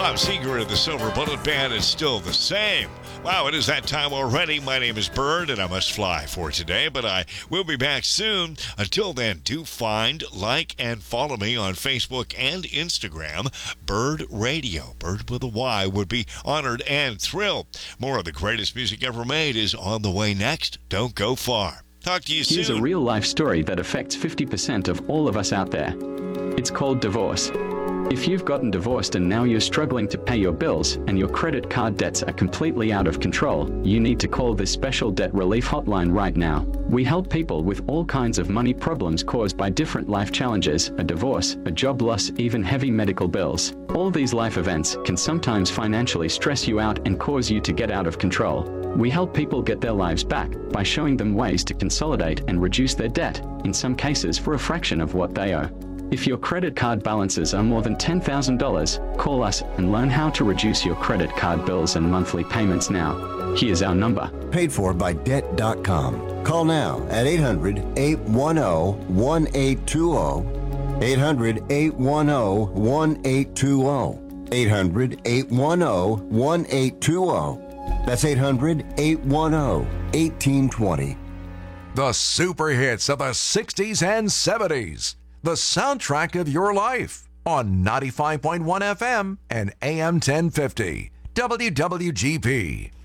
Bob Seger of the Silver Bullet Band is still the same. Wow, it is that time already. My name is Bird, and I must fly for today, but I will be back soon. Until then, do find, like, and follow me on Facebook and Instagram. Bird Radio, Bird with a Y, would be honored and thrilled. More of the greatest music ever made is on the way next. Don't go far. Talk to you soon. Here's a real-life story that affects 50% of all of us out there. It's called divorce. If you've gotten divorced and now you're struggling to pay your bills and your credit card debts are completely out of control, you need to call this special debt relief hotline right now. We help people with all kinds of money problems caused by different life challenges, a divorce, a job loss, even heavy medical bills. All these life events can sometimes financially stress you out and cause you to get out of control. We help people get their lives back by showing them ways to consolidate and reduce their debt, in some cases for a fraction of what they owe. If your credit card balances are more than $10,000, call us and learn how to reduce your credit card bills and monthly payments now. Here's our number. Paid for by Debt.com. Call now at 800-810-1820. 800-810-1820. 800-810-1820. That's 800-810-1820. The super hits of the 60s and 70s. The soundtrack of your life on 95.1 FM and AM 1050. WWGP.